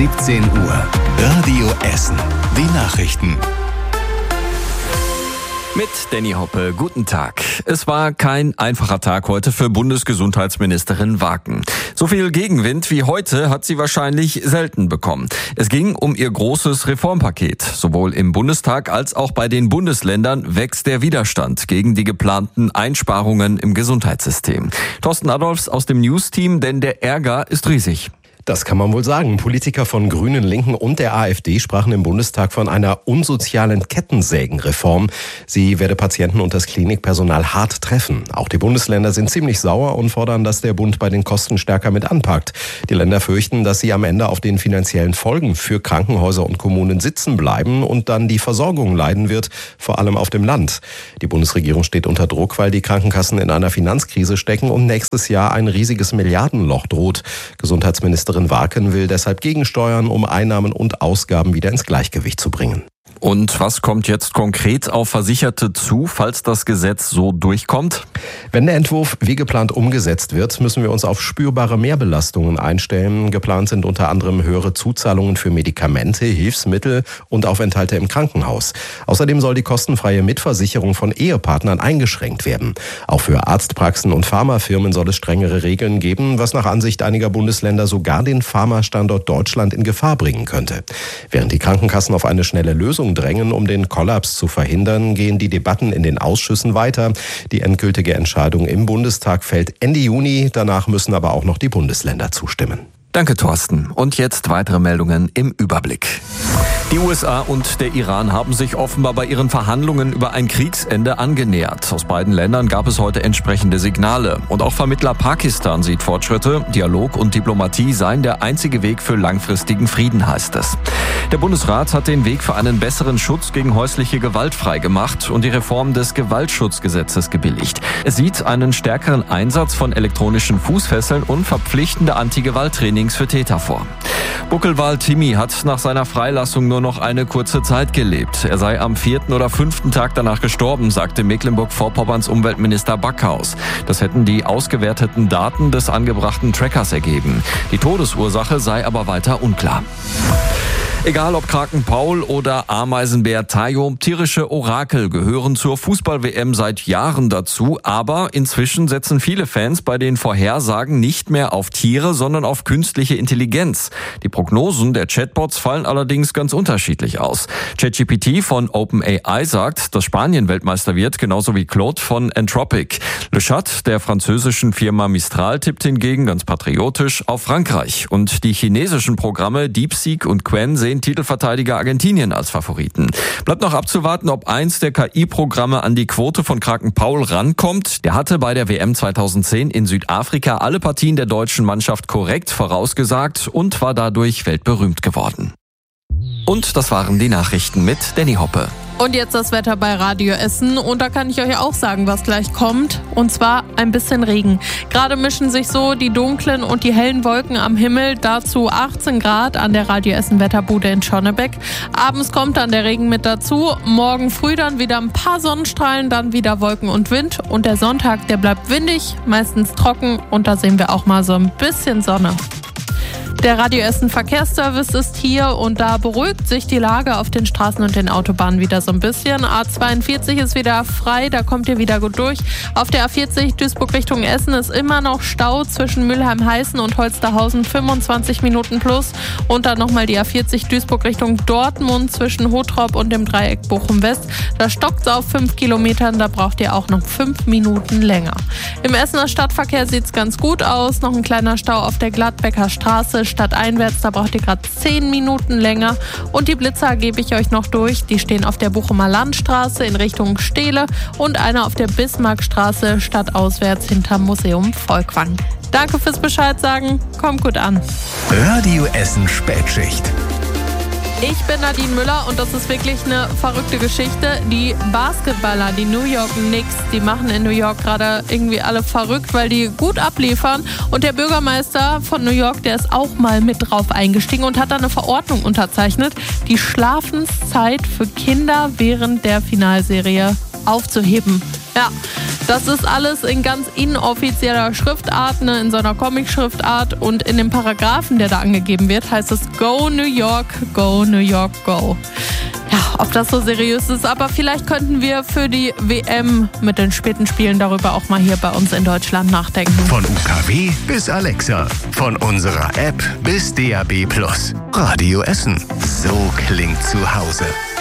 17 Uhr. Radio Essen. Die Nachrichten. Mit Danny Hoppe, guten Tag. Es war kein einfacher Tag heute für Bundesgesundheitsministerin Waken. So viel Gegenwind wie heute hat sie wahrscheinlich selten bekommen. Es ging um ihr großes Reformpaket. Sowohl im Bundestag als auch bei den Bundesländern wächst der Widerstand gegen die geplanten Einsparungen im Gesundheitssystem. Thorsten Adolfs aus dem News-Team, denn der Ärger ist riesig. Das kann man wohl sagen. Politiker von Grünen, Linken und der AfD sprachen im Bundestag von einer unsozialen Kettensägenreform. Sie werde Patienten und das Klinikpersonal hart treffen. Auch die Bundesländer sind ziemlich sauer und fordern, dass der Bund bei den Kosten stärker mit anpackt. Die Länder fürchten, dass sie am Ende auf den finanziellen Folgen für Krankenhäuser und Kommunen sitzen bleiben und dann die Versorgung leiden wird, vor allem auf dem Land. Die Bundesregierung steht unter Druck, weil die Krankenkassen in einer Finanzkrise stecken und nächstes Jahr ein riesiges Milliardenloch droht. Gesundheitsministerin Waken will deshalb gegensteuern, um Einnahmen und Ausgaben wieder ins Gleichgewicht zu bringen. Und was kommt jetzt konkret auf Versicherte zu, falls das Gesetz so durchkommt? Wenn der Entwurf wie geplant umgesetzt wird, müssen wir uns auf spürbare Mehrbelastungen einstellen. Geplant sind unter anderem höhere Zuzahlungen für Medikamente, Hilfsmittel und Aufenthalte im Krankenhaus. Außerdem soll die kostenfreie Mitversicherung von Ehepartnern eingeschränkt werden. Auch für Arztpraxen und Pharmafirmen soll es strengere Regeln geben, was nach Ansicht einiger Bundesländer sogar den Pharmastandort Deutschland in Gefahr bringen könnte. Während die Krankenkassen auf eine schnelle Lösung drängen, um den Kollaps zu verhindern, gehen die Debatten in den Ausschüssen weiter. Die endgültige Entscheidung im Bundestag fällt Ende Juni. Danach müssen aber auch noch die Bundesländer zustimmen. Danke, Thorsten. Und jetzt weitere Meldungen im Überblick. Die USA und der Iran haben sich offenbar bei ihren Verhandlungen über ein Kriegsende angenähert. Aus beiden Ländern gab es heute entsprechende Signale. Und auch Vermittler Pakistan sieht Fortschritte. Dialog und Diplomatie seien der einzige Weg für langfristigen Frieden, heißt es. Der Bundesrat hat den Weg für einen besseren Schutz gegen häusliche Gewalt freigemacht und die Reform des Gewaltschutzgesetzes gebilligt. Es sieht einen stärkeren Einsatz von elektronischen Fußfesseln und verpflichtende Anti-Gewalt-Trainings für Täter vor. Buckelwal Timmy hat nach seiner Freilassung nur noch eine kurze Zeit gelebt. Er sei am 4. oder 5. Tag danach gestorben, sagte Mecklenburg-Vorpommerns Umweltminister Backhaus. Das hätten die ausgewerteten Daten des angebrachten Trackers ergeben. Die Todesursache sei aber weiter unklar. Egal ob Kraken Paul oder Ameisenbär Tayo, tierische Orakel gehören zur Fußball-WM seit Jahren dazu, aber inzwischen setzen viele Fans bei den Vorhersagen nicht mehr auf Tiere, sondern auf künstliche Intelligenz. Die Prognosen der Chatbots fallen allerdings ganz unterschiedlich aus. ChatGPT von OpenAI sagt, dass Spanien Weltmeister wird, genauso wie Claude von Anthropic. Le Chat der französischen Firma Mistral tippt hingegen ganz patriotisch auf Frankreich. Und die chinesischen Programme DeepSeek und Qwen sehen Titelverteidiger Argentinien als Favoriten. Bleibt noch abzuwarten, ob eins der KI-Programme an die Quote von Kraken Paul rankommt. Der hatte bei der WM 2010 in Südafrika alle Partien der deutschen Mannschaft korrekt vorausgesagt und war dadurch weltberühmt geworden. Und das waren die Nachrichten mit Danny Hoppe. Und jetzt das Wetter bei Radio Essen. Und da kann ich euch auch sagen, was gleich kommt. Und zwar ein bisschen Regen. Gerade mischen sich so die dunklen und die hellen Wolken am Himmel. Dazu 18 Grad an der Radio Essen Wetterbude in Schonnebeck. Abends kommt dann der Regen mit dazu. Morgen früh dann wieder ein paar Sonnenstrahlen, dann wieder Wolken und Wind. Und der Sonntag, der bleibt windig, meistens trocken. Und da sehen wir auch mal so ein bisschen Sonne. Der Radio Essen Verkehrsservice ist hier und da beruhigt sich die Lage auf den Straßen und den Autobahnen wieder so ein bisschen. A42 ist wieder frei, da kommt ihr wieder gut durch. Auf der A40 Duisburg Richtung Essen ist immer noch Stau zwischen Mülheim-Heißen und Holsterhausen, 25 Minuten plus. Und dann nochmal die A40 Duisburg Richtung Dortmund zwischen Hottrop und dem Dreieck Bochum-West. Da stockt es auf 5 Kilometern, da braucht ihr auch noch 5 Minuten länger. Im Essener Stadtverkehr sieht es ganz gut aus. Noch ein kleiner Stau auf der Gladbecker Straße. Stadteinwärts, da braucht ihr gerade 10 Minuten länger. Und die Blitzer gebe ich euch noch durch. Die stehen auf der Bochumer Landstraße in Richtung Steele und einer auf der Bismarckstraße stadtauswärts hinterm Museum Volkwang. Danke fürs Bescheid sagen. Kommt gut an. Radio Essen Spätschicht. Ich bin Nadine Müller und das ist wirklich eine verrückte Geschichte. Die Basketballer, die New York Knicks, die machen in New York gerade irgendwie alle verrückt, weil die gut abliefern. Und der Bürgermeister von New York, der ist auch mal mit drauf eingestiegen und hat da eine Verordnung unterzeichnet, die Schlafenszeit für Kinder während der Finalserie aufzuheben. Ja, Das ist alles in ganz inoffizieller Schriftart, in so einer Comic-Schriftart, und in dem Paragraphen, der da angegeben wird, heißt es Go New York, Go New York, Go. Ja, ob das so seriös ist, aber vielleicht könnten wir für die WM mit den späten Spielen darüber auch mal hier bei uns in Deutschland nachdenken. Von UKW bis Alexa, von unserer App bis DAB+. Radio Essen. So klingt zu Hause.